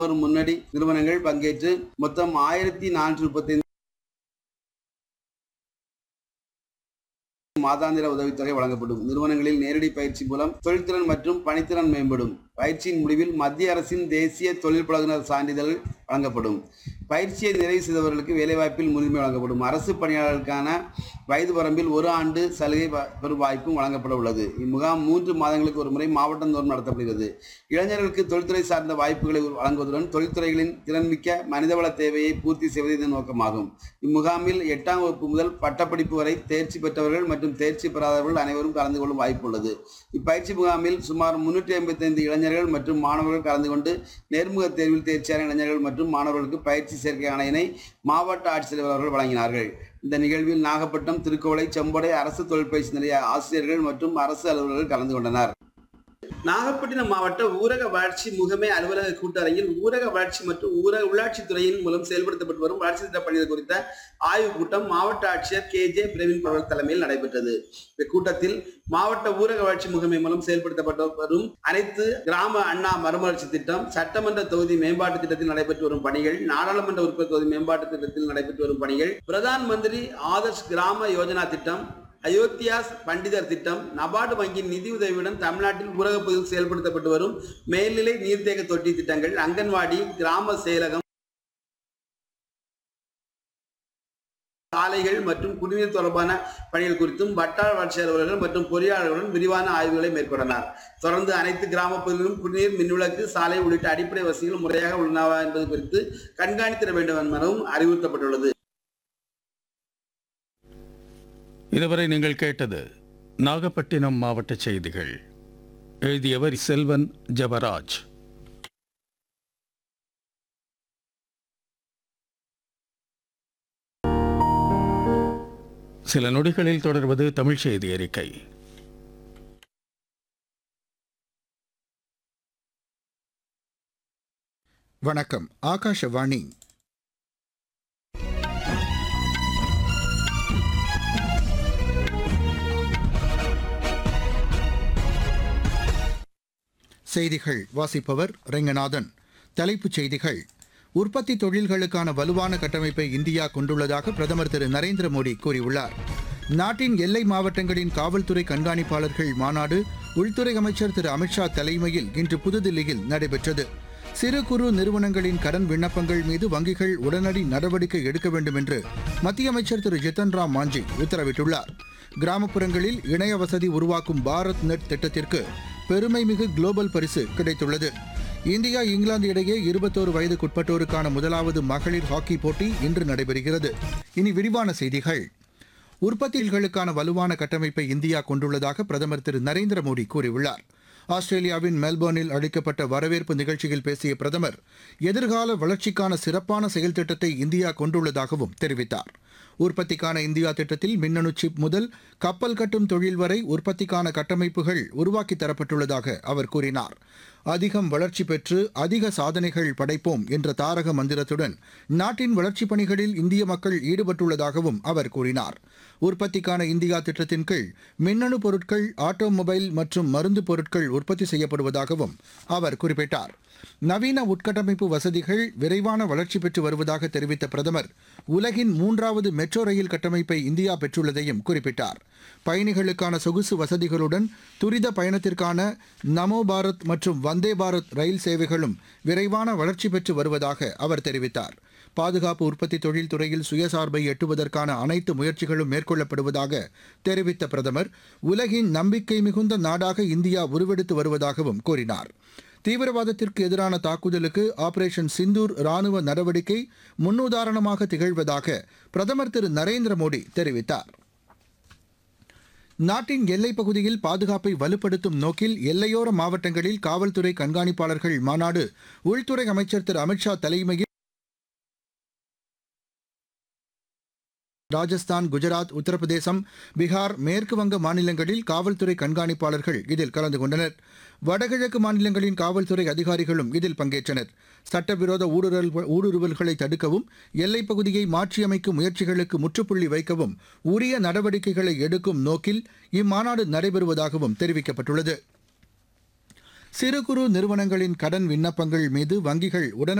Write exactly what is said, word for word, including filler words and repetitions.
முன்னணி நிறுவனங்கள் பங்கேற்று மொத்தம் ஆயிரத்தி நானூற்றி முப்பத்தி ஐந்து மாதாந்திர உதவித்தொகை வழங்கப்படும். நிறுவனங்களில் நேரடி பயிற்சி மூலம் தொழில்திறன் மற்றும் பணித்திறன் மேம்படும். பயிற்சியின் முடிவில் மத்திய அரசின் தேசிய தொழில் பழகுனர் சான்றிதழ் வழங்கப்படும். பயிற்சியை நிறைவு செய்தவர்களுக்கு வேலைவாய்ப்பில் முன்னுரிமை வழங்கப்படும். அரசு பணியாளர்களுக்கான வயது வரம்பில் ஒரு ஆண்டு சலுகை பெறும் வாய்ப்பும் வழங்கப்பட உள்ளது. இம்முகாம் மூன்று மாதங்களுக்கு ஒரு முறை மாவட்டந்தோறும் நடத்தப்படுகிறது. இளைஞர்களுக்கு தொழில்துறை சார்ந்த வாய்ப்புகளை வழங்குவதுடன் தொழில்துறைகளின் திறன்மிக்க மனிதவள தேவையை பூர்த்தி செய்வது இதன் நோக்கமாகும். இம்முகாமில் எட்டாம் வகுப்பு முதல் பட்டப்படிப்பு வரை தேர்ச்சி பெற்றவர்கள் மற்றும் தேர்ச்சி பெறாதவர்கள் அனைவரும் கலந்து கொள்ளும் வாய்ப்பு உள்ளது. இப்பயிற்சி முகாமில் சுமார் முன்னூற்றி ஐம்பத்தி ஐந்து இளைஞர்கள் மற்றும் மாணவர்கள் கலந்து கொண்டு நேர்முக தேர்வில் தேர்ச்சியான இளைஞர்கள் மற்றும் மாணவர்களுக்கு பயிற்சி சேர்க்கை ஆணையினை மாவட்ட ஆட்சித்தலைவர் அவர்கள் வழங்கினார்கள். இந்த நிகழ்வில் நாகப்பட்டினம், திருக்கோளை, செம்படை அரசு தொழில் பயிற்சி நிலைய ஆசிரியர்கள் மற்றும் அரசு அலுவலர்கள் கலந்து கொண்டனர். நாகப்பட்டினம் மாவட்ட ஊரக வளர்ச்சி முகமை அலுவலக கூட்டரங்கில் ஊரக வளர்ச்சி மற்றும் ஊரக உள்ளாட்சி துறையின் மூலம் செயல்படுத்தப்பட்டு வரும் வளர்ச்சி திட்ட பணிகள் குறித்த ஆய்வுக் கூட்டம் மாவட்ட ஆட்சியர் கே ஜே பிரவீன் பவல் தலைமையில் நடைபெற்றது. இக்கூட்டத்தில் மாவட்ட ஊரக வளர்ச்சி முகமை மூலம் செயல்படுத்தப்பட்டு வரும் அனைத்து கிராம அண்ணா மறுமலர்ச்சி திட்டம், சட்டமன்ற தொகுதி மேம்பாட்டு திட்டத்தில் நடைபெற்று வரும் பணிகள், நாடாளுமன்ற உறுப்பினர் தொகுதி மேம்பாட்டு திட்டத்தில் நடைபெற்று வரும் பணிகள், பிரதான் மந்திரி ஆதர்ஷ் கிராம யோஜனா திட்டம், அயோத்தியாஸ் பண்டிதர் திட்டம், நபார்டு வங்கியின் நிதி உதவியுடன் தமிழ்நாட்டில் ஊரக பகுதியில் செயல்படுத்தப்பட்டு வரும் மேல்நிலை நீர்த்தேக்க தொட்டி திட்டங்கள், அங்கன்வாடி, கிராம செயலகம், சாலைகள் மற்றும் குடிநீர் தொடர்பான பணிகள் குறித்தும் வட்டார வளர்ச்சி அலுவலர்கள் மற்றும் பொறியாளர்களுடன் விரிவான ஆய்வுகளை மேற்கொண்டனர். தொடர்ந்து அனைத்து கிராம பகுதிகளிலும் குடிநீர், மின்விளக்கு, சாலை உள்ளிட்ட அடிப்படை வசதிகள் முறையாக உள்ளனவா என்பது குறித்து கண்காணித்திட வேண்டும் எனவும் அறிவுறுத்தப்பட்டுள்ளது. இதுவரை நீங்கள் கேட்டது நாகப்பட்டினம் மாவட்ட செய்திகள். எழுதியவர் செல்வன் ஜபராஜ். சில நொடிகளில் தொடர்வது தமிழ் செய்தி அறிக்கை. வணக்கம். ஆகாஷவாணி. செய்திகள் வாசிப்பவர் ரெங்கநாதன். தலைப்புச் செய்திகள். உற்பத்தி தொழில்களுக்கான வலுவான கட்டமைப்பை இந்தியா கொண்டுள்ளதாக பிரதமர் திரு நரேந்திர மோடி கூறியுள்ளார். நாட்டின் எல்லை மாவட்டங்களின் காவல்துறை கண்காணிப்பாளர்கள் மாநாடு உள்துறை அமைச்சர் திரு அமித்ஷா தலைமையில் இன்று புதுதில்லியில் நடைபெற்றது. சிறு குறு நிறுவனங்களின் கடன் விண்ணப்பங்கள் மீது வங்கிகள் உடனடி நடவடிக்கை எடுக்க வேண்டும் என்று மத்திய அமைச்சர் திரு ஜித்தன் ராம் மாஞ்சி உத்தரவிட்டுள்ளார். கிராமப்புறங்களில் இணைய வசதி உருவாக்கும் பாரத் நெட் திட்டத்திற்கு பெருமைமிகு குளோபல் பரிசு கிடைத்துள்ளது. இந்தியா இங்கிலாந்து இடையே இருபத்தோரு வயதுக்குட்பட்டோருக்கான முதலாவது மகளிர் ஹாக்கி போட்டி இன்று நடைபெறுகிறது. இனி விரிவான செய்திகள். உற்பத்திகளுக்கான வலுவான கட்டமைப்பை இந்தியா கொண்டுள்ளதாக பிரதமர் திரு நரேந்திர மோடி கூறியுள்ளார். ஆஸ்திரேலியாவின் மெல்போர்னில் அளிக்கப்பட்ட வரவேற்பு நிகழ்ச்சியில் பேசிய பிரதமர் எதிர்கால வளர்ச்சிக்கான சிறப்பான செயல் திட்டத்தை இந்தியா கொண்டுள்ளதாகவும் தெரிவித்தார். உற்பத்திக்கான இந்தியா திட்டத்தில் மின்னணு சிப் முதல் கப்பல் கட்டும் தொழில் வரை உற்பத்திக்கான கட்டமைப்புகள் உருவாக்கி தரப்பட்டுள்ளதாக அவர் கூறினார். அதிகம் வளர்ச்சி பெற்று அதிக சாதனைகள் படைப்போம் என்ற தாரக மந்திரத்துடன் நாட்டின் வளர்ச்சிப் பணிகளில் இந்திய மக்கள் ஈடுபட்டுள்ளதாகவும் அவர் கூறினார். உற்பத்திக்கான இந்தியா திட்டத்தின் கீழ் மின்னணு பொருட்கள், ஆட்டோமொபைல் மற்றும் மருந்து பொருட்கள் உற்பத்தி செய்யப்படுவதாகவும் அவர் குறிப்பிட்டார். நவீன உட்கட்டமைப்பு வசதிகள் விரைவான வளர்ச்சி பெற்று வருவதாக தெரிவித்த பிரதமர் உலகின் மூன்றாவது மெட்ரோ ரயில் கட்டமைப்பை இந்தியா பெற்றுள்ளதையும் குறிப்பிட்டார். பயணிகளுக்கான சொகுசு வசதிகளுடன் துரித பயணத்திற்கான நமோ பாரத் மற்றும் வந்தே பாரத் ரயில் சேவைகளும் விரைவான வளர்ச்சி பெற்று வருவதாக அவர் தெரிவித்தார். பாதுகாப்பு உற்பத்தி தொழில் துறையில் சுயசார்பை எட்டுவதற்கான அனைத்து முயற்சிகளும் மேற்கொள்ளப்படுவதாக தெரிவித்த பிரதமர் உலகின் நம்பிக்கை மிகுந்த நாடாக இந்தியா உருவெடுத்து வருவதாகவும் கூறினார். தீவிரவாதத்திற்கு எதிரான தாக்குதலுக்கு ஆபரேஷன் சிந்தூர் ராணுவ நடவடிக்கை முன்னுதாரணமாக திகழ்வதாக பிரதமர் திரு நரேந்திர மோடி தெரிவித்தார். நாட்டின் எல்லைப் பகுதியில் பாதுகாப்பை வலுப்படுத்தும் நோக்கில் எல்லையோர மாவட்டங்களில் காவல்துறை கண்காணிப்பாளர்கள் மாநாடு உள்துறை அமைச்சர் திரு அமித்ஷா தலைமையில் ராஜஸ்தான், குஜராத், உத்தரப்பிரதேசம், பீகார், மேற்கு வங்க மாநிலங்களில் காவல்துறை கண்காணிப்பாளர்கள் இதில் கலந்து கொண்டனர். வடகிழக்கு மாநிலங்களின் காவல்துறை அதிகாரிகளும் இதில் பங்கேற்றனர். சட்டவிரோத ஊடுருவல் ஊடுருவல்களை தடுக்கவும் எல்லைப் பகுதியை மாற்றியமைக்கும் முயற்சிகளுக்கு முற்றுப்புள்ளி வைக்கவும் உரிய நடவடிக்கைகளை எடுக்கும் நோக்கில் இம்மாநாடு நடைபெறுவதாகவும் தெரிவிக்கப்பட்டுள்ளது. சிறு குறு நிறுவனங்களின் கடன் விண்ணப்பங்கள் மீது வங்கிகள் உடனடியாக